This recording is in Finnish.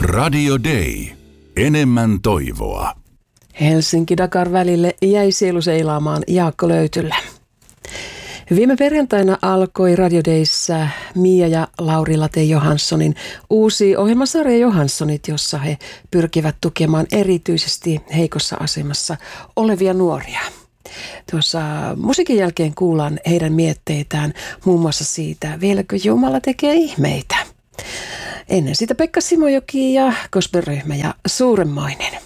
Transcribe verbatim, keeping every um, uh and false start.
Radio Day. Enemmän toivoa. Helsinki-Dakar välille jäi sielu seilaamaan Jaakko Löytylä. Viime perjantaina alkoi Radio Dayssä Mia ja Lauri Late Johanssonin uusi ohjelmasarja Johanssonit, jossa he pyrkivät tukemaan erityisesti heikossa asemassa olevia nuoria. Tuossa musiikin jälkeen kuullaan heidän mietteitään muun muassa siitä, vieläkö Jumala tekee ihmeitä. Ennen sitä Pekka Simojoki ja gospelryhmä ja Suuremmoinen.